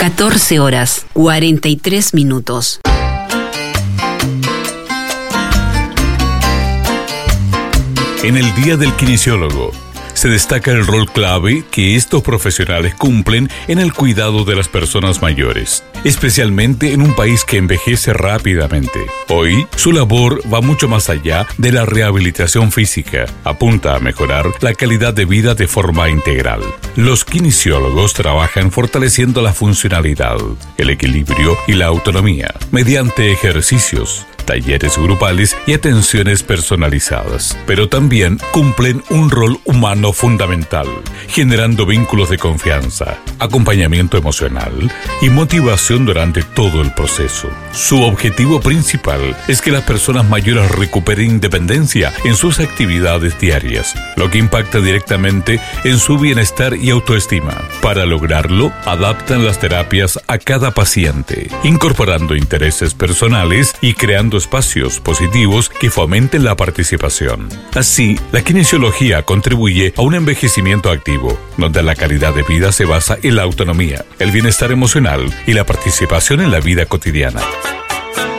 14 horas, 43 minutos. En el Día del Kinesiólogo, se destaca el rol clave que estos profesionales cumplen en el cuidado de las personas mayores, especialmente en un país que envejece rápidamente. Hoy, su labor va mucho más allá de la rehabilitación física, apunta a mejorar la calidad de vida de forma integral. Los kinesiólogos trabajan fortaleciendo la funcionalidad, el equilibrio y la autonomía, mediante ejercicios, talleres grupales y atenciones personalizadas, pero también cumplen un rol humano fundamental, generando vínculos de confianza, acompañamiento emocional y motivación durante todo el proceso. Su objetivo principal es que las personas mayores recuperen independencia en sus actividades diarias, lo que impacta directamente en su bienestar y autoestima. Para lograrlo, adaptan las terapias a cada paciente, incorporando intereses personales y creando espacios positivos que fomenten la participación. Así, la kinesiología contribuye a un envejecimiento activo, donde la calidad de vida se basa en la autonomía, el bienestar emocional y la participación en la vida cotidiana.